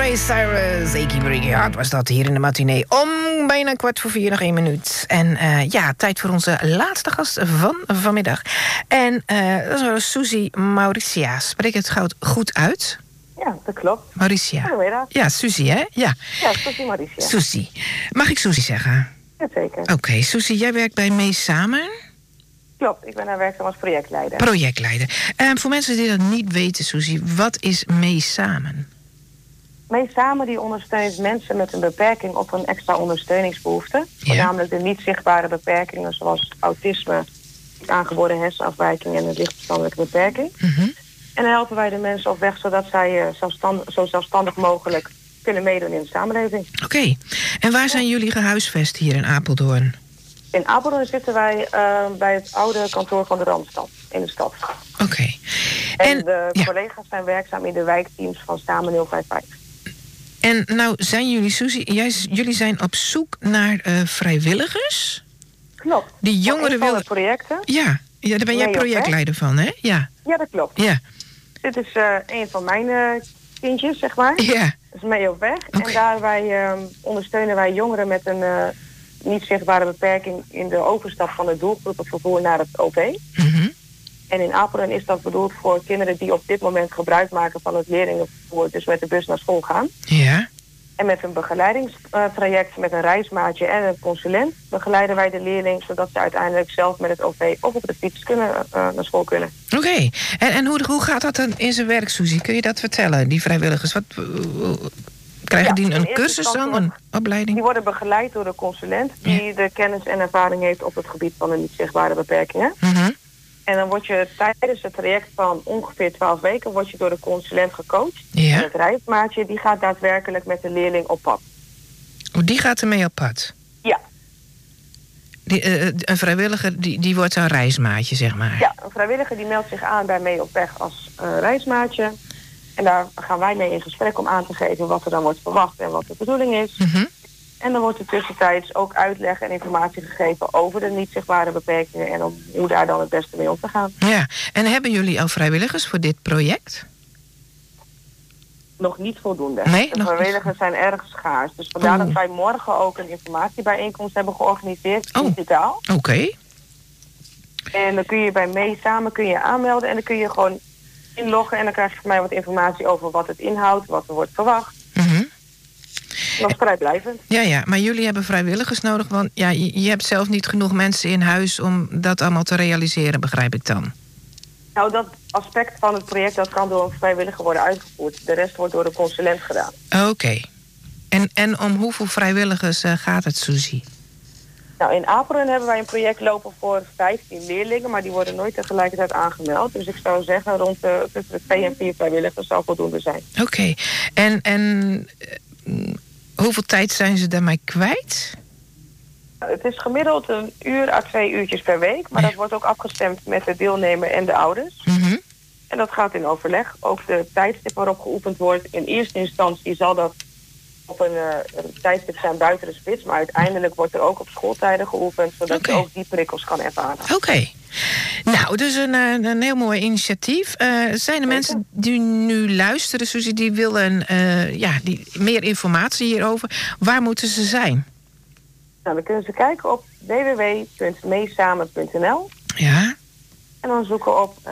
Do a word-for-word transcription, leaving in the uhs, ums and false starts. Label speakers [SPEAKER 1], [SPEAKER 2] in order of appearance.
[SPEAKER 1] Miley Cyrus, Achy Breaky Heart was dat hier in de matinee. Om bijna kwart voor vier, nog één minuut. En uh, ja, tijd voor onze laatste gast van vanmiddag. En uh, dat is wel Suzy Mauricia. Spreek het goed uit?
[SPEAKER 2] Ja, dat klopt.
[SPEAKER 1] Mauricia.
[SPEAKER 2] Goedemiddag.
[SPEAKER 1] Ja, Suzy, hè? Ja,
[SPEAKER 2] ja Suzy Mauricia.
[SPEAKER 1] Suzy. Mag ik Suzy zeggen?
[SPEAKER 2] Jazeker.
[SPEAKER 1] Oké, okay, Suzy, jij werkt bij Mee Samen?
[SPEAKER 2] Klopt, ik ben daar werkzaam als projectleider.
[SPEAKER 1] Projectleider. Uh, voor mensen die dat niet weten, Suzy, wat is Mee Samen?
[SPEAKER 2] Mee Samen die ondersteunt mensen met een beperking of een extra ondersteuningsbehoefte. Ja. Voornamelijk de niet zichtbare beperkingen zoals autisme, aangeboren hersenafwijking en een lichtverstandelijke beperking.
[SPEAKER 1] Mm-hmm.
[SPEAKER 2] En dan helpen wij de mensen op weg zodat zij uh, zelfstandig, zo zelfstandig mogelijk kunnen meedoen in de samenleving.
[SPEAKER 1] Oké, okay. En waar zijn jullie gehuisvest hier in Apeldoorn?
[SPEAKER 2] In Apeldoorn zitten wij uh, bij het oude kantoor van de Randstad in de stad.
[SPEAKER 1] Oké. Okay.
[SPEAKER 2] En,
[SPEAKER 1] en
[SPEAKER 2] de
[SPEAKER 1] ja.
[SPEAKER 2] collega's zijn werkzaam in de wijkteams van Samen nul vijf vijf.
[SPEAKER 1] En nou zijn jullie, Suzy, jij, jullie zijn op zoek naar uh, vrijwilligers?
[SPEAKER 2] Klopt.
[SPEAKER 1] Die jongeren willen
[SPEAKER 2] projecten.
[SPEAKER 1] Ja, ja, daar ben jij projectleider van, hè? Ja.
[SPEAKER 2] Ja, dat klopt.
[SPEAKER 1] Ja.
[SPEAKER 2] Dit is uh, een van mijn uh, kindjes, zeg maar.
[SPEAKER 1] Ja.
[SPEAKER 2] Dat is mee op weg.
[SPEAKER 1] Okay.
[SPEAKER 2] En daarbij uh, ondersteunen wij jongeren met een uh, niet zichtbare beperking in de overstap van het doelgroepenvervoer naar het O P.
[SPEAKER 1] Mm-hmm.
[SPEAKER 2] En in Apeldoorn is dat bedoeld voor kinderen die op dit moment gebruik maken van het leerlingenvervoer, dus met de bus naar school gaan.
[SPEAKER 1] Ja.
[SPEAKER 2] En met een begeleidingstraject met een reismaatje en een consulent begeleiden wij de leerling zodat ze uiteindelijk zelf met het O V of op de fiets kunnen, uh, naar school kunnen.
[SPEAKER 1] Oké. Okay. En, en hoe, hoe gaat dat dan in zijn werk, Suzy? Kun je dat vertellen, die vrijwilligers? Wat, uh, krijgen ja, die een cursus dan, een opleiding?
[SPEAKER 2] Die worden begeleid door de consulent die ja. de kennis en ervaring heeft op het gebied van de niet zichtbare beperkingen.
[SPEAKER 1] Mm-hmm.
[SPEAKER 2] En dan word je tijdens het traject van ongeveer twaalf weken word je door de consulent gecoacht.
[SPEAKER 1] Ja.
[SPEAKER 2] En het reismaatje die gaat daadwerkelijk met de leerling op pad.
[SPEAKER 1] Oh, die gaat ermee op pad?
[SPEAKER 2] Ja.
[SPEAKER 1] Die, uh, een vrijwilliger die, die wordt een reismaatje, zeg maar?
[SPEAKER 2] Ja, een vrijwilliger die meldt zich aan bij Mee op Weg als uh, reismaatje. En daar gaan wij mee in gesprek om aan te geven wat er dan wordt verwacht en wat de bedoeling is.
[SPEAKER 1] Mm-hmm.
[SPEAKER 2] En dan wordt er tussentijds ook uitleg en informatie gegeven over de niet zichtbare beperkingen en om hoe daar dan het beste mee om te gaan.
[SPEAKER 1] Ja, en hebben jullie al vrijwilligers voor dit project?
[SPEAKER 2] Nog niet voldoende.
[SPEAKER 1] Nee,
[SPEAKER 2] de
[SPEAKER 1] nog
[SPEAKER 2] vrijwilligers
[SPEAKER 1] niet.
[SPEAKER 2] zijn erg schaars. Dus vandaar
[SPEAKER 1] oh.
[SPEAKER 2] dat wij morgen ook een informatiebijeenkomst hebben georganiseerd,
[SPEAKER 1] oh.
[SPEAKER 2] digitaal.
[SPEAKER 1] Oké. Okay.
[SPEAKER 2] En dan kun je bij Mee Samen kun je aanmelden en dan kun je gewoon inloggen en dan krijg je van mij wat informatie over wat het inhoudt, wat er wordt verwacht.
[SPEAKER 1] Mm-hmm.
[SPEAKER 2] Dat is vrijblijvend.
[SPEAKER 1] Ja, ja, maar jullie hebben vrijwilligers nodig, want ja, je, je hebt zelf niet genoeg mensen in huis om dat allemaal te realiseren, begrijp ik dan?
[SPEAKER 2] Nou, dat aspect van het project dat kan door een vrijwilliger worden uitgevoerd. De rest wordt door de consulent gedaan.
[SPEAKER 1] Oké. Okay. En, en om hoeveel vrijwilligers uh, gaat het, Suzy?
[SPEAKER 2] Nou, in Apeldoorn hebben wij een project lopen voor vijftien leerlingen, maar die worden nooit tegelijkertijd aangemeld. Dus ik zou zeggen, rond de, tussen de twee en vier vrijwilligers zou voldoende zijn.
[SPEAKER 1] Oké. Okay. En, en uh, hoeveel tijd zijn ze daarmee kwijt?
[SPEAKER 2] Nou, het is gemiddeld een uur à twee uurtjes per week, maar ja. dat wordt ook afgestemd met de deelnemer en de ouders.
[SPEAKER 1] Mm-hmm.
[SPEAKER 2] En dat gaat in overleg. Ook de tijdstip waarop geoefend wordt. In eerste instantie zal dat op een, uh, een tijdstip zijn buiten de spits, maar uiteindelijk wordt er ook op schooltijden geoefend, zodat okay. je ook die prikkels kan ervaren.
[SPEAKER 1] Oké. Okay. Nou, dus een, een heel mooi initiatief. Uh, zijn er Zeker. mensen die nu luisteren, Suzy, die willen uh, ja, die, meer informatie hierover? Waar moeten ze zijn?
[SPEAKER 2] Nou, dan kunnen ze kijken op w w w punt meesamen punt n l.
[SPEAKER 1] Ja.
[SPEAKER 2] En dan zoeken op